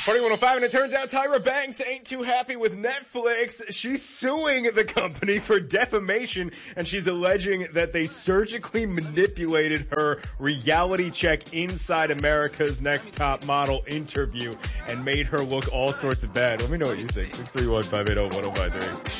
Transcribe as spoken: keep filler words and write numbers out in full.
forty-one oh five, and it turns out Tyra Banks ain't too happy with Netflix. She's suing the company for defamation, and she's alleging that they surgically manipulated her reality check inside America's Next Top Model interview and made her look all sorts of bad. Let me know what you think. six three one, five eight zero, one zero five three.